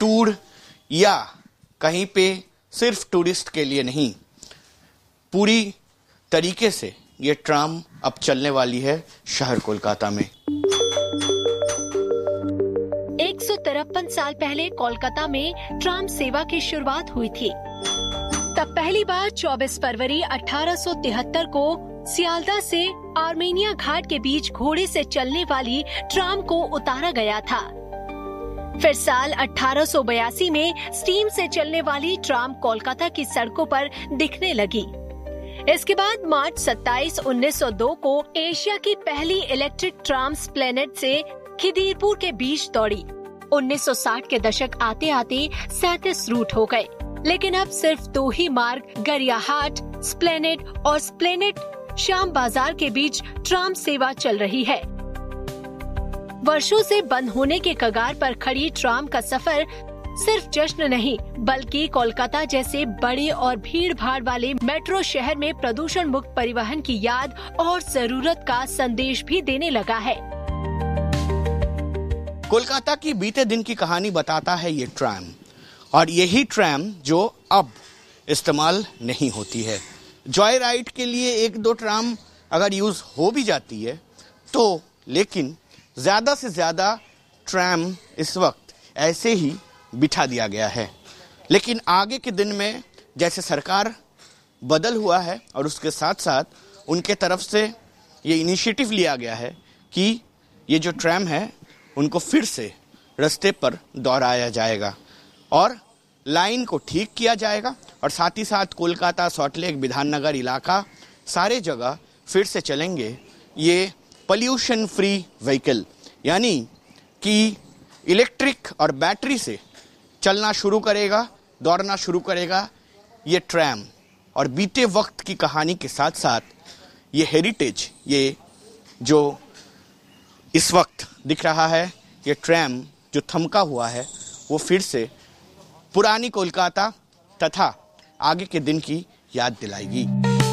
Tour या कहीं पे सिर्फ टूरिस्ट के लिए नहीं, पूरी तरीके से ये ट्राम अब चलने वाली है शहर कोलकाता में। 153 साल पहले कोलकाता में ट्राम सेवा की शुरुआत हुई थी। तब पहली बार 24 फरवरी 1873 को सियालदा से आर्मेनिया घाट के बीच घोड़े से चलने वाली ट्राम को उतारा गया था। फिर साल 1882 में स्टीम से चलने वाली ट्राम कोलकाता की सड़कों पर दिखने लगी। इसके बाद मार्च 27, 1902 को एशिया की पहली इलेक्ट्रिक ट्राम स्प्लेनेड से खिदीरपुर के बीच दौड़ी। 1960 के दशक आते आते 37 रूट हो गए, लेकिन अब सिर्फ 2 ही मार्ग गरियाहाट, स्प्लेनेड और स्प्लेनेड शाम बाजार के बीच ट्राम सेवा चल रही है। वर्षों से बंद होने के कगार पर खड़ी ट्राम का सफर सिर्फ जश्न नहीं, बल्कि कोलकाता जैसे बड़े और भीड़ भाड़ वाले मेट्रो शहर में प्रदूषण मुक्त परिवहन की याद और जरूरत का संदेश भी देने लगा है। कोलकाता की बीते दिन की कहानी बताता है ये ट्राम, और यही ट्राम जो अब इस्तेमाल नहीं होती है। जॉय राइड के लिए 1-2 ट्राम अगर यूज हो भी जाती है तो, लेकिन ज्यादा से ज्यादा ट्राम इस वक्त ऐसे ही बिठा दिया गया है। लेकिन आगे के दिन में जैसे सरकार बदल हुआ है और उसके साथ साथ उनके तरफ से ये इनिशिएटिव लिया गया है कि ये जो ट्राम है उनको फिर से रास्ते पर दोहराया जाएगा और लाइन को ठीक किया जाएगा, और साथ ही साथ कोलकाता, सॉल्टलेक, बिधाननगर इलाका सारे जगह फिर से चलेंगे ये पॉल्यूशन फ्री व्हीकल, यानी कि इलेक्ट्रिक और बैटरी से चलना शुरू करेगा, दौड़ना शुरू करेगा ये ट्राम। और बीते वक्त की कहानी के साथ साथ ये हेरिटेज, ये जो इस वक्त दिख रहा है, ये ट्राम जो थमका हुआ है, वो फिर से पुरानी कोलकाता तथा आगे के दिन की याद दिलाएगी।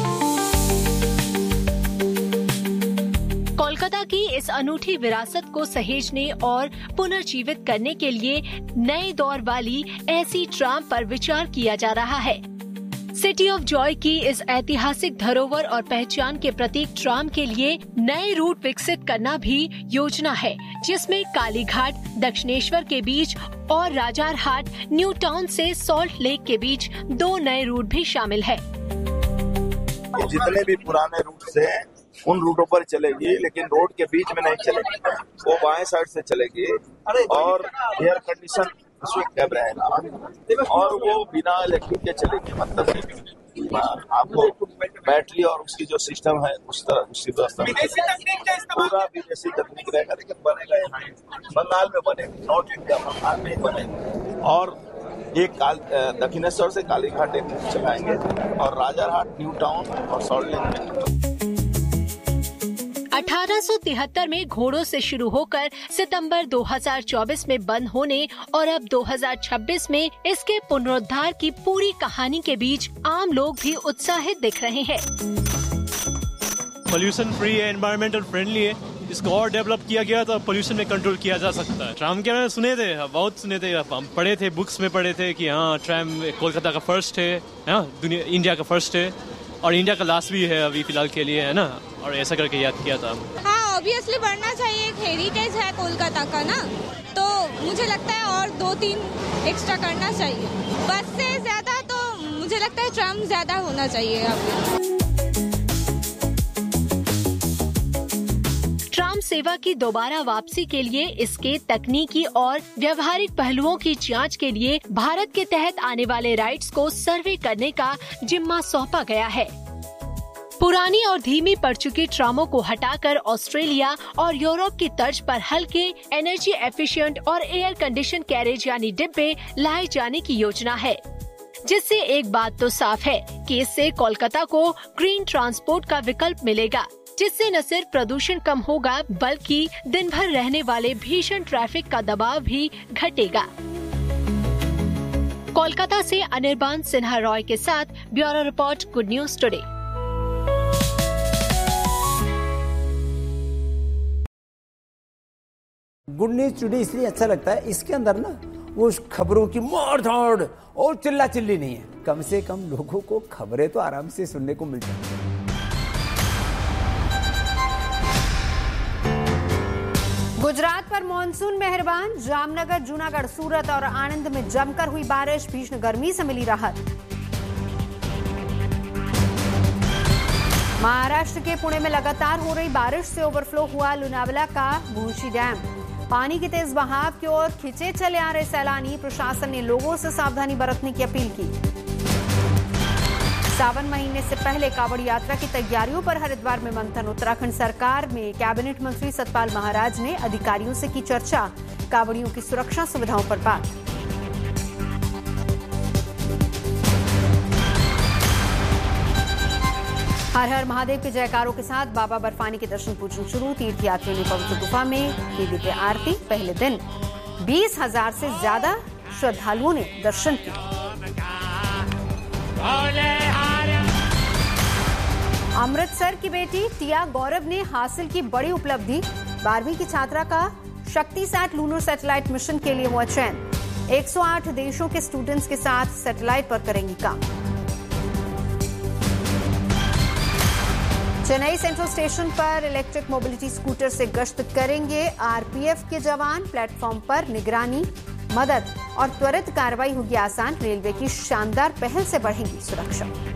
कोलकाता की इस अनूठी विरासत को सहेजने और पुनर्जीवित करने के लिए नए दौर वाली ऐसी ट्राम पर विचार किया जा रहा है। सिटी ऑफ जॉय की इस ऐतिहासिक धरोहर और पहचान के प्रतीक ट्राम के लिए नए रूट विकसित करना भी योजना है, जिसमें कालीघाट, दक्षिणेश्वर के बीच और राजारहाट, न्यू टाउन से सॉल्ट लेक के बीच 2 नए रूट भी शामिल है। जितने भी पुराने रूट से उन रूटों पर चलेगी, लेकिन रोड के बीच में नहीं चलेगी, वो बाएं साइड से चलेगी और एयर कंडीशन उसमें कैब रहेगा और वो बिना इलेक्ट्रिक के चलेगी। मतलब आपको बैटरी और उसकी जो सिस्टम है उस तरह उसकी व्यवस्था पूरा विदेशी तकनीक रहेगा, लेकिन बनेगा यहाँ बंगाल में बनेगा, नॉर्थ इंडिया बंगाल में बनेगा। और एक दक्षिणेश्वर से कालीघाट चलाएंगे और राजारहाट, न्यू टाउन और सॉल्ट लेक में। 1873 में घोड़ों से शुरू होकर सितंबर 2024 में बंद होने और अब 2026 में इसके पुनरुद्धार की पूरी कहानी के बीच आम लोग भी उत्साहित दिख रहे हैं। पोल्यूशन फ्री है, एनवायरमेंटल फ्रेंडली है, इसको और डेवलप किया गया तो पोल्यूशन में कंट्रोल किया जा सकता है। ट्राम के बारे में सुने थे, बहुत सुने थे, हम पढ़े थे, बुक्स में पढ़े थे कि हाँ ट्राम कोलकाता का फर्स्ट है, दुनिया इंडिया का फर्स्ट है और इंडिया का लास्ट भी है अभी फिलहाल के लिए, है ना, और ऐसा करके याद किया था। हाँ, ऑब्वियसली बढ़ना चाहिए, एक हेरिटेज है कोलकाता का ना, तो मुझे लगता है और 2-3 एक्स्ट्रा करना चाहिए। बस से ज्यादा तो मुझे लगता है ट्राम ज्यादा होना चाहिए यहाँ पे। ट्राम सेवा की दोबारा वापसी के लिए इसके तकनीकी और व्यवहारिक पहलुओं की जांच के लिए भारत के तहत आने वाले राइड्स को सर्वे करने का जिम्मा सौंपा गया है। पुरानी और धीमी पड़ चुकी ट्रामों को हटाकर ऑस्ट्रेलिया और यूरोप की तर्ज पर हल्के, एनर्जी एफिशिएंट और एयर कंडीशन कैरेज यानी डिब्बे लाए जाने की योजना है, जिससे एक बात तो साफ है कि इससे कोलकाता को ग्रीन ट्रांसपोर्ट का विकल्प मिलेगा, जिससे न सिर्फ प्रदूषण कम होगा बल्कि दिन भर रहने वाले भीषण ट्रैफिक का दबाव भी घटेगा। कोलकाता से अनिर्बान सिन्हा रॉय के साथ bureau report, good news today. Good news today इसलिए अच्छा लगता है, इसके अंदर ना उस खबरों की मार धाड़ और चिल्ला चिल्ली नहीं है। कम से कम लोगों को खबरें तो आराम से सुनने को मिल जाती है। गुजरात पर मानसून मेहरबान, जामनगर, जूनागढ़, सूरत और आणंद में जमकर हुई बारिश, भीषण गर्मी से मिली राहत। महाराष्ट्र के पुणे में लगातार हो रही बारिश से ओवरफ्लो हुआ लोनावला का भूंशी डैम। पानी के तेज बहाव की ओर खिंचे चले आ रहे सैलानी, प्रशासन ने लोगों से सावधानी बरतने की अपील की। सावन महीने से पहले कांवड़ यात्रा की तैयारियों पर हरिद्वार में मंथन, उत्तराखंड सरकार में कैबिनेट मंत्री सतपाल महाराज ने अधिकारियों से की चर्चा, कांवड़ियों की सुरक्षा सुविधाओं पर बात। हर हर महादेव के जयकारों के साथ बाबा बर्फानी के दर्शन पूजन शुरू, तीर्थयात्रियों ने पवित्र गुफा में की दिव्य आरती। पहले दिन 20,000 से ज्यादा श्रद्धालुओं ने दर्शन किए। अमृतसर की बेटी टिया गौरव ने हासिल की बड़ी उपलब्धि, 12वीं की छात्रा का शक्तिसैट लूनर सैटेलाइट मिशन के लिए हुआ चयन। 108 देशों के स्टूडेंट्स के साथ सैटेलाइट पर करेंगी काम। चेन्नई सेंट्रल स्टेशन पर इलेक्ट्रिक मोबिलिटी स्कूटर से गश्त करेंगे आरपीएफ के जवान, प्लेटफॉर्म पर निगरानी, मदद और त्वरित कार्रवाई होगी आसान। रेलवे की शानदार पहल से बढ़ेगी सुरक्षा।